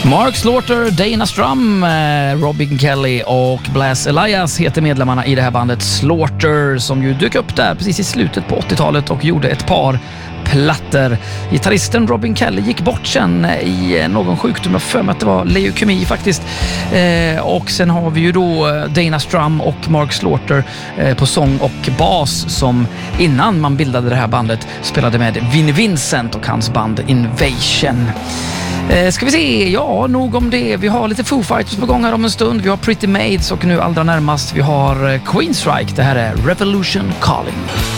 Mark Slaughter, Dana Strum, Robin Kelly och Blas Elias heter medlemmarna i det här bandet Slaughter, som ju dök upp där precis i slutet på 80-talet och gjorde ett par plattor. Gitarristen Robin Kelly gick bort sen i någon sjukdom, jag för mig att det var leukemi faktiskt. Och sen har vi ju då Dana Strum och Mark Slaughter på sång och bas, som innan man bildade det här bandet spelade med Vinnie Vincent och hans band Invasion. Ska vi se, ja, nog om det. Vi har lite Foo Fighters på gång här om en stund. Vi har Pretty Maids och nu allra närmast vi har Queenstrike. Det här är Revolution Calling.